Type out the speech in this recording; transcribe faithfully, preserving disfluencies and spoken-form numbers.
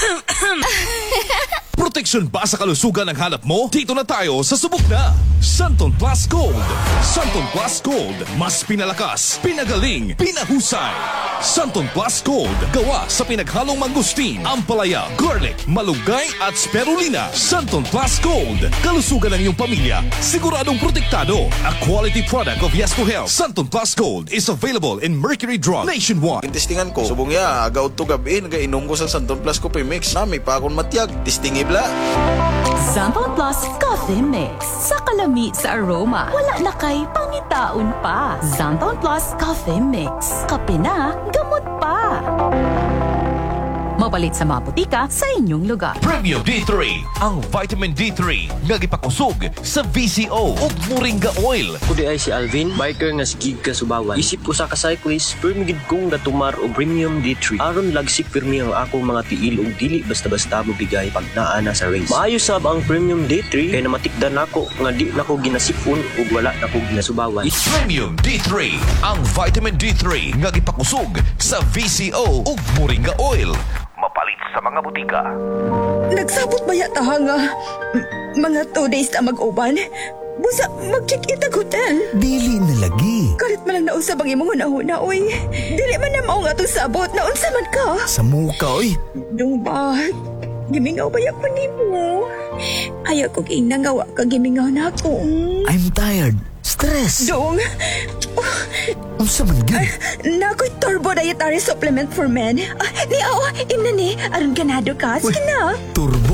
Proteksyon ba sa kalusugan ang hanap mo? Dito na tayo sa subok na Santon Plus Gold. Santon Plus Gold, mas pinalakas, pinagaling, pinahusay. Santon Plus Gold, gawa sa pinaghalong mangustin, ampalaya, garlic, malunggay at spirulina. Santon Plus Gold, kalusugan ng iyong pamilya, siguradong protektado. A quality product of Yesco Health. Santon Plus Gold is available in Mercury Drug nationwide. Testingan ko, subong ya, agaw to gabin, kaya inom ko sa Santon Plus Coffee Mix. Nami pa akong matiyag, testing ibla. Santon Plus Coffee Mix. Sa kalami sa aroma, wala na kay pangitaon pa. Santon Plus Coffee Mix. Kape na, gamot pa. Mapalit sa mga butika sa inyong lugar. Premium D three, ang vitamin D three nga gipakusog sa V C O ug Moringa Oil. Kudi ay si Alvin, biker nga sigig ka Subawan. Isip ko sa ka-cyclist, permigid kong natumar og Premium D three. Aron lagsik pirmi ang akong mga tiil ug dili basta-basta mo bigay pag naa na sa race. Maayo sab ang Premium D three kay namatikdan nako nga di nako ginasipon ug wala nako ginasubawan. Premium D three, ang vitamin D three nga gipakusog sa V C O ug Moringa Oil. Mapalit sa mga butika. Nagsabot ba yata nga m- mga two days na mag-uban? Busa, mag-check-in ang hotel. Dili na lagi. Kalit man lang nausab ang imong una-una, oy. Dili man na mao nga itong sabot. Naunsa man ka? Sa muka, oy. Dung ba? Gimingaw ba yan pa ni mo? Ayaw ko ginangawa ka gimingaw na ako. I'm tired. Stress. Dung, Ang saman gid. nako'y turbo dietary supplement for men. Ah, ni, oo, imna ni. Aron ganado ka. Sige na. Turbo?